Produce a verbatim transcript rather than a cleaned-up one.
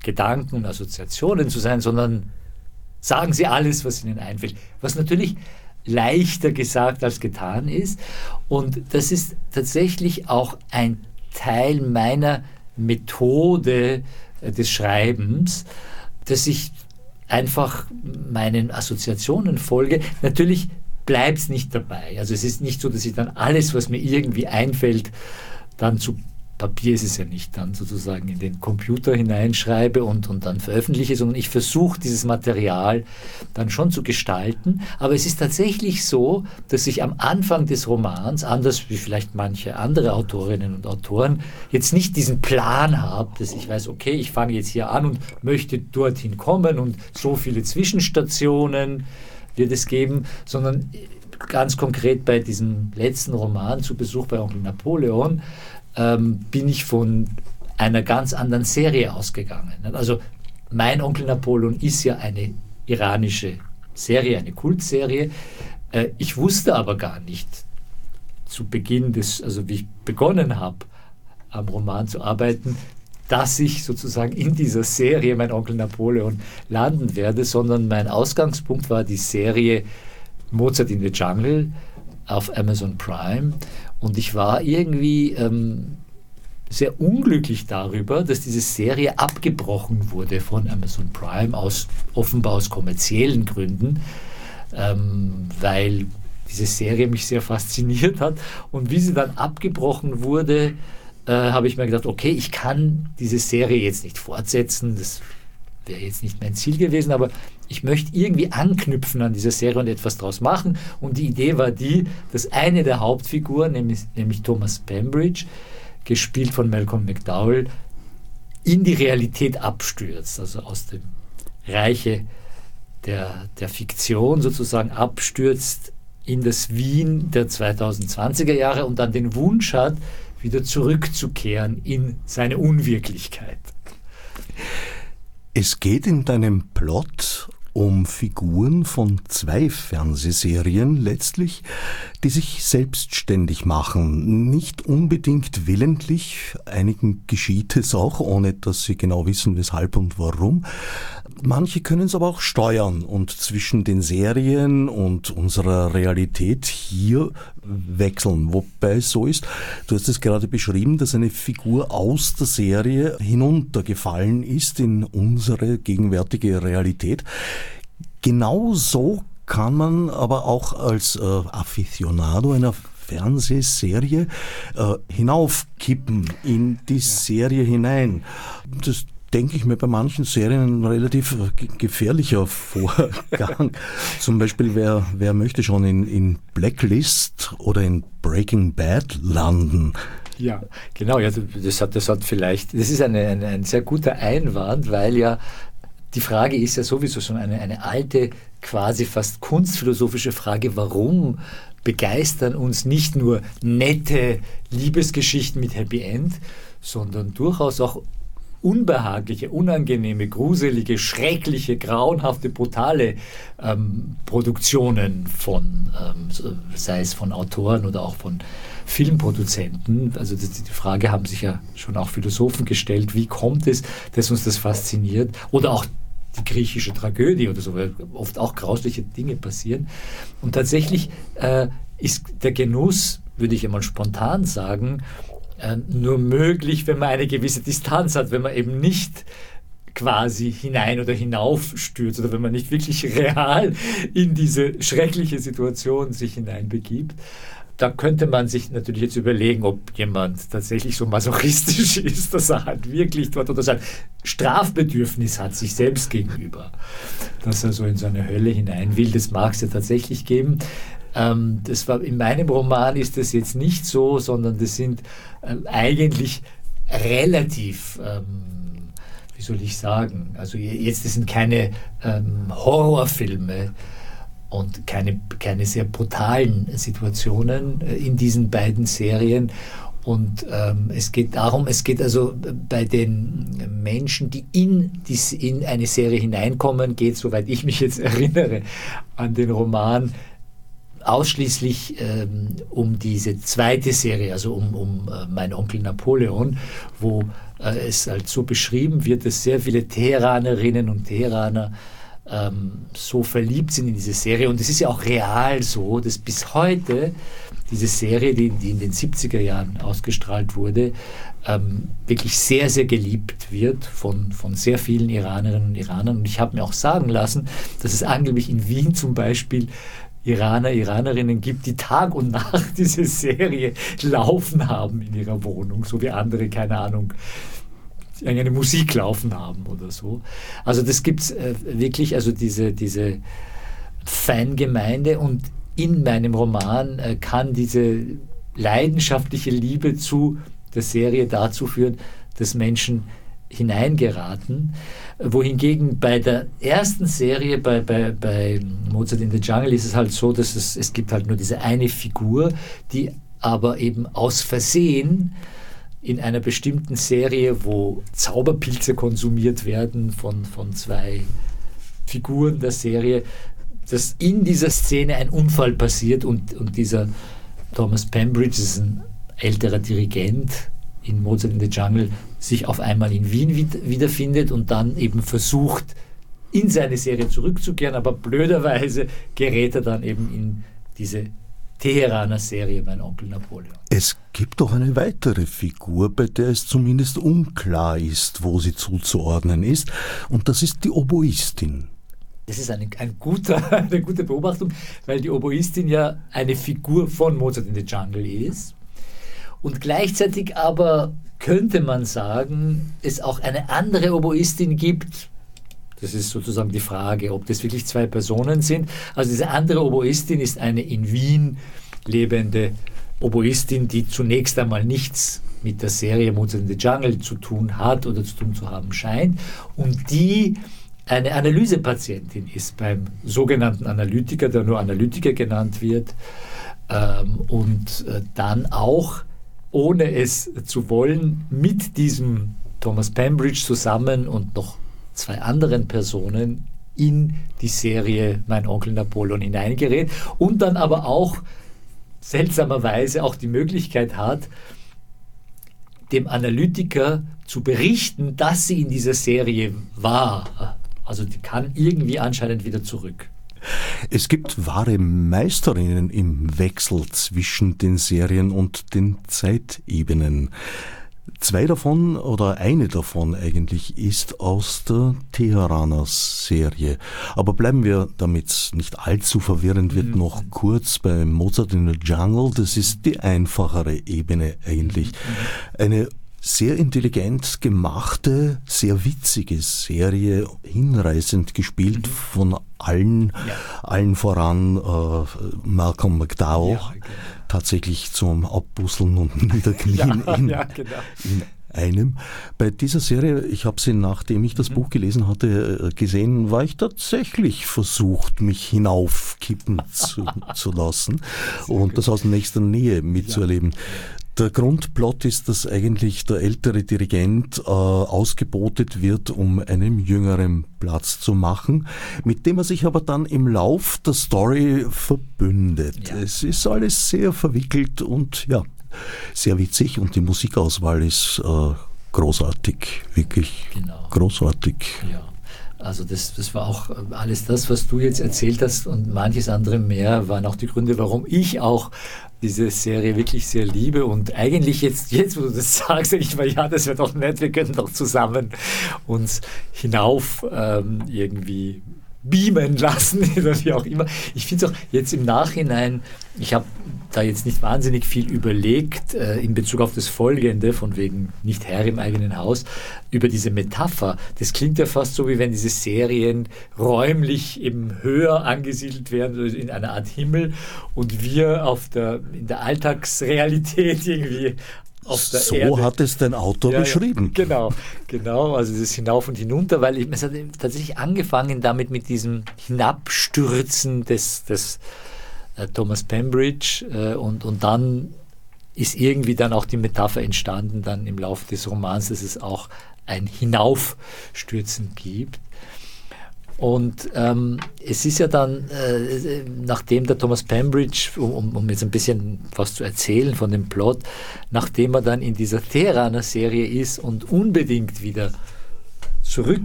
Gedanken und Assoziationen zu sein, sondern sagen Sie alles, was Ihnen einfällt. Was natürlich leichter gesagt als getan ist. Und das ist tatsächlich auch ein Teil meiner Methode des Schreibens, dass ich einfach meinen Assoziationen folge. Natürlich bleibt es nicht dabei. Also es ist nicht so, dass ich dann alles, was mir irgendwie einfällt, dann zu Papier ist es ja nicht, dann sozusagen in den Computer hineinschreibe und, und dann veröffentliche, sondern ich versuche dieses Material dann schon zu gestalten. Aber es ist tatsächlich so, dass ich am Anfang des Romans, anders wie vielleicht manche andere Autorinnen und Autoren, jetzt nicht diesen Plan habe, dass ich weiß, okay, ich fange jetzt hier an und möchte dorthin kommen und so viele Zwischenstationen wird es geben, sondern ganz konkret bei diesem letzten Roman zu Besuch bei Onkel Napoleon ähm, bin ich von einer ganz anderen Serie ausgegangen. Also mein Onkel Napoleon ist ja eine iranische Serie, eine Kultserie. Äh, ich wusste aber gar nicht zu Beginn des, also wie ich begonnen habe, am Roman zu arbeiten, dass ich sozusagen in dieser Serie mein Onkel Napoleon landen werde, sondern mein Ausgangspunkt war die Serie Mozart in the Jungle auf Amazon Prime. Und ich war irgendwie ähm, sehr unglücklich darüber, dass diese Serie abgebrochen wurde von Amazon Prime, aus, offenbar aus kommerziellen Gründen, ähm, weil diese Serie mich sehr fasziniert hat. Und wie sie dann abgebrochen wurde, äh, habe ich mir gedacht, okay, ich kann diese Serie jetzt nicht fortsetzen, das wäre jetzt nicht mein Ziel gewesen, aber ich möchte irgendwie anknüpfen an dieser Serie und etwas draus machen. Und die Idee war die, dass eine der Hauptfiguren, nämlich, nämlich Thomas Bembridge, gespielt von Malcolm McDowell, in die Realität abstürzt, also aus dem Reiche der, der Fiktion sozusagen abstürzt in das Wien der zweitausendzwanziger Jahre und dann den Wunsch hat, wieder zurückzukehren in seine Unwirklichkeit. Es geht in deinem Plot um Figuren von zwei Fernsehserien letztlich, die sich selbstständig machen. Nicht unbedingt willentlich, einigen geschieht es auch, ohne dass sie genau wissen, weshalb und warum. Manche können es aber auch steuern und zwischen den Serien und unserer Realität hier wechseln. Wobei es so ist, du hast es gerade beschrieben, dass eine Figur aus der Serie hinuntergefallen ist in unsere gegenwärtige Realität. Genau so kann man aber auch als äh, Aficionado einer Fernsehserie äh, hinaufkippen in die ja. Serie hinein. Das denke ich mir bei manchen Serien ein relativ gefährlicher Vorgang. Zum Beispiel, wer, wer möchte schon in, in Blacklist oder in Breaking Bad landen? Ja, genau. Ja, das hat, das hat vielleicht, das ist eine, eine, ein sehr guter Einwand, weil ja die Frage ist ja sowieso schon eine, eine alte, quasi fast kunstphilosophische Frage, warum begeistern uns nicht nur nette Liebesgeschichten mit Happy End, sondern durchaus auch unbehagliche, unangenehme, gruselige, schreckliche, grauenhafte, brutale ähm, Produktionen von, ähm, sei es von Autoren oder auch von Filmproduzenten. Also das, die Frage haben sich ja schon auch Philosophen gestellt, wie kommt es, dass uns das fasziniert? Oder auch die griechische Tragödie oder so, weil oft auch grausliche Dinge passieren. Und tatsächlich äh, ist der Genuss, würde ich einmal spontan sagen, nur möglich, wenn man eine gewisse Distanz hat, wenn man eben nicht quasi hinein oder hinauf stürzt oder wenn man nicht wirklich real in diese schreckliche Situation sich hineinbegibt. Da könnte man sich natürlich jetzt überlegen, ob jemand tatsächlich so masochistisch ist, dass er halt wirklich dort oder sein Strafbedürfnis hat, sich selbst gegenüber, dass er so in so eine Hölle hinein will. Das mag es ja tatsächlich geben. Ähm, das war, in meinem Roman ist das jetzt nicht so, sondern das sind ähm, eigentlich relativ, ähm, wie soll ich sagen, also jetzt das sind keine ähm, Horrorfilme und keine, keine sehr brutalen Situationen äh, in diesen beiden Serien. Und ähm, es geht darum, es geht also bei den Menschen, die in, die in eine Serie hineinkommen, geht, soweit ich mich jetzt erinnere, an den Roman, ausschließlich ähm, um diese zweite Serie, also um, um äh, Mein Onkel Napoleon, wo äh, es halt so beschrieben wird, dass sehr viele Teheranerinnen und Teheraner ähm, so verliebt sind in diese Serie. Und es ist ja auch real so, dass bis heute diese Serie, die, die in den siebziger Jahren ausgestrahlt wurde, ähm, wirklich sehr, sehr geliebt wird von, von sehr vielen Iranerinnen und Iranern. Und ich habe mir auch sagen lassen, dass es angeblich in Wien zum Beispiel Iraner, Iranerinnen gibt, die Tag und Nacht diese Serie laufen haben in ihrer Wohnung, so wie andere, keine Ahnung, eine Musik laufen haben oder so. Also das gibt es äh, wirklich, also diese, diese Fangemeinde, und in meinem Roman äh, kann diese leidenschaftliche Liebe zu der Serie dazu führen, dass Menschen hineingeraten, wohingegen bei der ersten Serie, bei, bei, bei Mozart in the Jungle, ist es halt so, dass es, es gibt halt nur diese eine Figur, die aber eben aus Versehen in einer bestimmten Serie, wo Zauberpilze konsumiert werden von, von zwei Figuren der Serie, dass in dieser Szene ein Unfall passiert und, und dieser Thomas Pembridge, ist ein älterer Dirigent in Mozart in the Jungle, sich auf einmal in Wien wiederfindet und dann eben versucht, in seine Serie zurückzukehren, aber blöderweise gerät er dann eben in diese Teheraner Serie, Mein Onkel Napoleon. Es gibt doch eine weitere Figur, bei der es zumindest unklar ist, wo sie zuzuordnen ist, und das ist die Oboistin. Das ist eine, ein guter, eine gute Beobachtung, weil die Oboistin ja eine Figur von Mozart in the Jungle ist. Und gleichzeitig aber könnte man sagen, es auch eine andere Oboistin gibt. Das ist sozusagen die Frage, ob das wirklich zwei Personen sind. Also diese andere Oboistin ist eine in Wien lebende Oboistin, die zunächst einmal nichts mit der Serie Mozart in the Jungle zu tun hat oder zu tun zu haben scheint, und die eine Analysepatientin ist beim sogenannten Analytiker, der nur Analytiker genannt wird, ähm, und äh, dann auch, ohne es zu wollen, mit diesem Thomas Pembridge zusammen und noch zwei anderen Personen in die Serie Mein Onkel Napoleon hineingerät und dann aber auch seltsamerweise auch die Möglichkeit hat, dem Analytiker zu berichten, dass sie in dieser Serie war. Also die kann irgendwie anscheinend wieder zurück. Es gibt wahre Meisterinnen im Wechsel zwischen den Serien und den Zeitebenen. Zwei davon, oder eine davon eigentlich, ist aus der Teheraner Serie. Aber bleiben wir, damit es nicht allzu verwirrend wird, mhm. noch kurz bei Mozart in the Jungle. Das ist die einfachere Ebene eigentlich. Mhm. Eine sehr intelligent gemachte, sehr witzige Serie, hinreißend gespielt mhm. von allen, ja. allen voran äh, Malcolm McDowell, ja, genau. tatsächlich zum Abbusseln und Niederknien ja, in, ja, genau. in einem. Bei dieser Serie, ich habe sie, nachdem ich das mhm. Buch gelesen hatte, gesehen, war ich tatsächlich versucht, mich hinaufkippen zu, zu lassen sehr und gut. das aus nächster Nähe mitzuerleben. Ja. Der Grundplot ist, dass eigentlich der ältere Dirigent äh, ausgebotet wird, um einem jüngeren Platz zu machen, mit dem er sich aber dann im Lauf der Story verbündet. Ja. Es ist alles sehr verwickelt und ja, sehr witzig, und die Musikauswahl ist äh, großartig, wirklich genau. großartig. Ja. Also das, das war auch alles das, was du jetzt erzählt hast, und manches andere mehr waren auch die Gründe, warum ich auch diese Serie wirklich sehr liebe. Und eigentlich jetzt, jetzt wo du das sagst, ich war, ja, das wäre doch nett, wir könnten doch zusammen uns hinauf ähm, irgendwie beamen lassen oder wie auch immer. Ich finde es auch jetzt im Nachhinein, ich habe da jetzt nicht wahnsinnig viel überlegt äh, in Bezug auf das Folgende, von wegen nicht Herr im eigenen Haus, über diese Metapher. Das klingt ja fast so, wie wenn diese Serien räumlich eben höher angesiedelt werden, also in einer Art Himmel, und wir auf der, in der Alltagsrealität irgendwie auf der so Erde. Hat es dein Autor ja, beschrieben. Ja, genau, genau, also das Hinauf und Hinunter, weil ich, es hat tatsächlich angefangen damit mit diesem Hinabstürzen des, des äh, Thomas Pembridge äh, und, und dann ist irgendwie dann auch die Metapher entstanden, dann im Laufe des Romans, dass es auch ein Hinaufstürzen gibt. Und ähm, es ist ja dann, äh, nachdem der Thomas Pembridge, um, um jetzt ein bisschen was zu erzählen von dem Plot, nachdem er dann in dieser Teheraner Serie ist und unbedingt wieder zurück